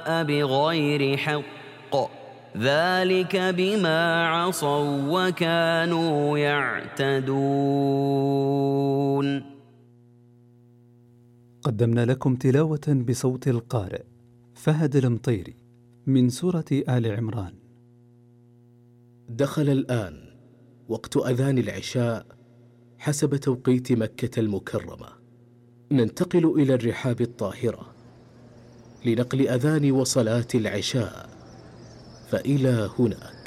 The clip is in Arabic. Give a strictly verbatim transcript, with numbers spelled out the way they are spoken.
بغير حق ذلك بما عصوا وكانوا يعتدون. قدمنا لكم تلاوة بصوت القارئ فهد المطيري من سورة آل عمران. دخل الآن وقت أذان العشاء حسب توقيت مكة المكرمة. ننتقل إلى الرحاب الطاهرة لنقل أذان وصلاة العشاء، فإلى هنا